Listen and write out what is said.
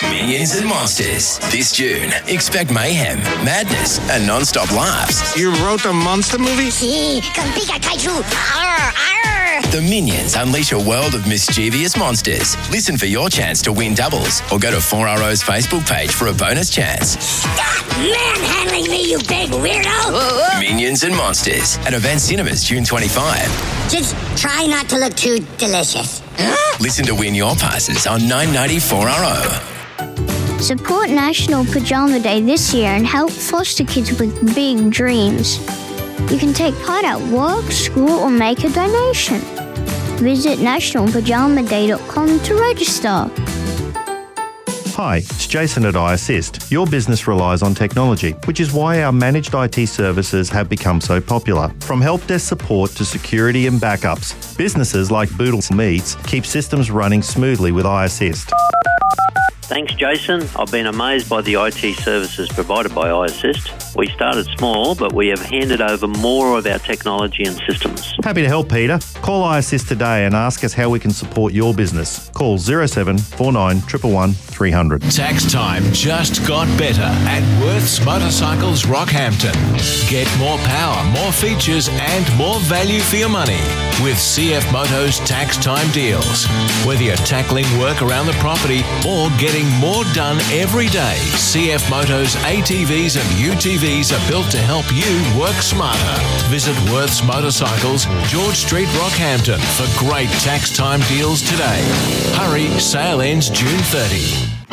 Minions and Monsters. This June, expect mayhem, madness, and non-stop laughs. You wrote the monster movie? Sí, con pica kaiju. Arr, arr. The Minions unleash a world of mischievous monsters. Listen for your chance to win doubles or go to 4RO's Facebook page for a bonus chance. Stop manhandling me, you big weirdo. Minions and Monsters at Event Cinemas June 25. Just try not to look too delicious. Huh? Listen to win your passes on 990 4RO. Support National Pajama Day this year and help foster kids with big dreams. You can take part at work, school, or make a donation. Visit nationalpajamaday.com to register. Hi, it's Jason at iAssist. Your business relies on technology, which is why our managed IT services have become so popular. From help desk support to security and backups, businesses like Boodle Meats keep systems running smoothly with iAssist. Thanks, Jason. I've been amazed by the IT services provided by iAssist. We started small, but we have handed over more of our technology and systems. Happy to help, Peter. Call iAssist today and ask us how we can support your business. Call 07 49 111 300. Tax time just got better at Worth's Motorcycles Rockhampton. Get more power, more features and more value for your money with CF Motos tax time deals. Whether you're tackling work around the property or getting more done every day, CF Motos ATVs and UTVs are built to help you work smarter. Visit Worth's Motorcycles, George Street, Rockhampton for great tax time deals today. Hurry, sale ends June 30.